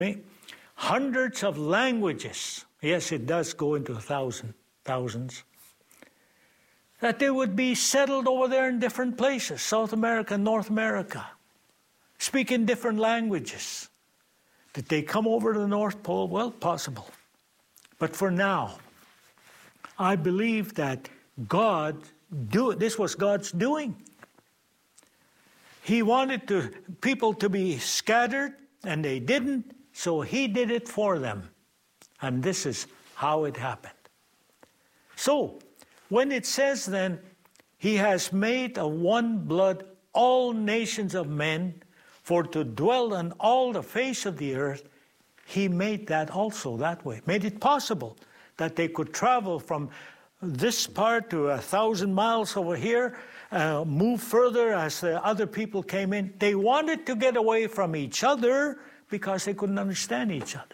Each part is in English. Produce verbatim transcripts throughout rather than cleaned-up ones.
hundreds of languages. Yes, it does go into a thousand, thousands. That they would be settled over there in different places, South America, North America, speaking different languages. Did they come over to the North Pole? Well, possible. But for now, I believe that God, do this was God's doing. He wanted to, people to be scattered, and they didn't, so He did it for them. And this is how it happened. So, when it says then, He has made of one blood all nations of men, for to dwell on all the face of the earth, He made that also that way. Made it possible that they could travel from this part to a thousand miles over here, uh, move further as the other people came in. They wanted to get away from each other because they couldn't understand each other.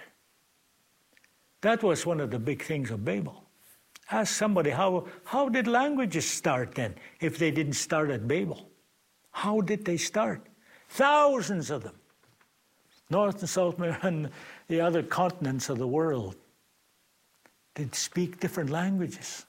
That was one of the big things of Babel. Ask somebody, how, how did languages start then, if they didn't start at Babel? How did they start? Thousands of them. North and South America and the other continents of the world. They speak different languages.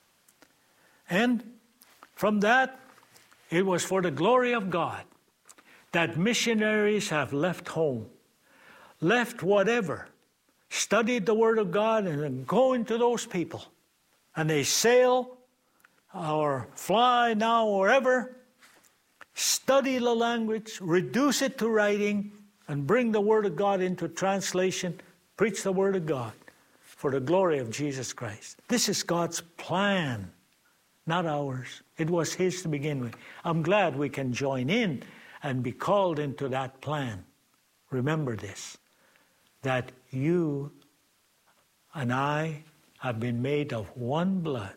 And from that, it was for the glory of God that missionaries have left home, left whatever, studied the Word of God, and then go into those people. And they sail or fly now wherever, study the language, reduce it to writing, and bring the Word of God into translation, preach the Word of God for the glory of Jesus Christ. This is God's plan, not ours. It was His to begin with. I'm glad we can join in and be called into that plan. Remember this, that you and I have been made of one blood,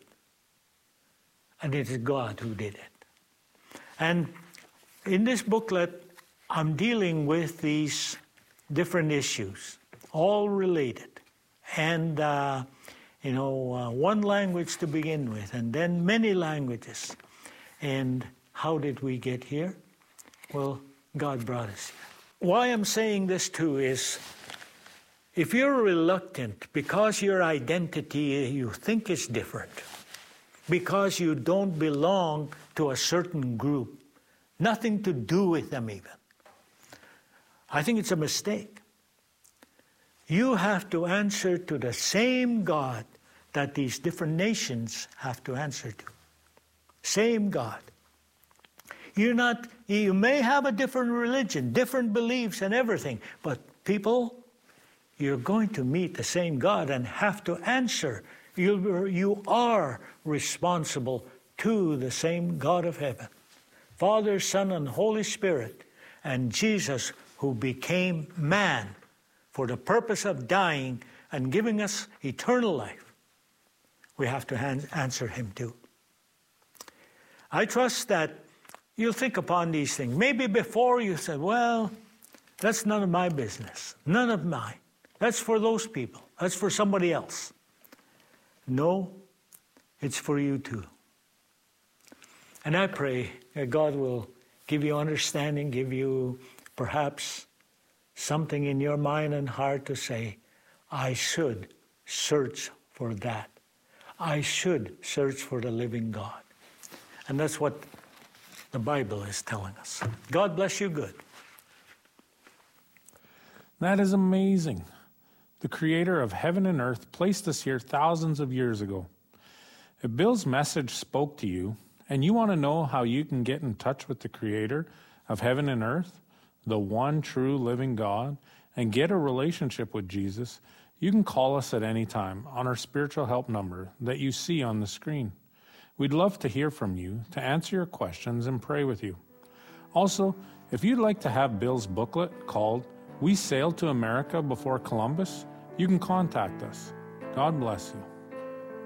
and it is God who did it. And in this booklet, I'm dealing with these different issues, all related. And, uh, you know, uh, one language to begin with, and then many languages. And how did we get here? Well, God brought us here. Why I'm saying this too is, if you're reluctant because your identity you think is different, because you don't belong to a certain group, nothing to do with them even, I think it's a mistake. You have to answer to the same God that these different nations have to answer to. Same God. You're not, you may have a different religion, different beliefs and everything, but people, you're going to meet the same God and have to answer. You, you are responsible to the same God of heaven. Father, Son, and Holy Spirit, and Jesus, who became man for the purpose of dying and giving us eternal life. We have to hand, answer Him too. I trust that you'll think upon these things. Maybe before you said, well, that's none of my business, none of mine. That's for those people. That's for somebody else. No, it's for you too. And I pray that God will give you understanding, give you perhaps something in your mind and heart to say, I should search for that. I should search for the living God. And that's what the Bible is telling us. God bless you good. That is amazing. The Creator of heaven and earth placed us here thousands of years ago. If Bill's message spoke to you, and you want to know how you can get in touch with the Creator of heaven and earth, the one true living God, and get a relationship with Jesus, you can call us at any time on our spiritual help number that you see on the screen. We'd love to hear from you, to answer your questions and pray with you. Also, if you'd like to have Bill's booklet called We Sailed to America Before Columbus, you can contact us. God bless you.